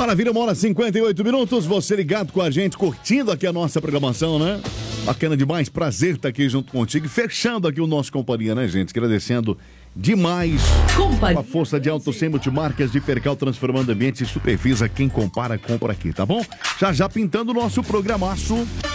Maravilha, 1h58. Você ligado com a gente, curtindo aqui a nossa programação, né? Bacana demais, prazer estar aqui junto contigo. Fechando aqui o nosso companhia, né, gente? Agradecendo demais com a força de Auto Sem Multimarcas de Percal, transformando ambientes e supervisa. Quem compara, compra aqui, tá bom? Já pintando o nosso programaço.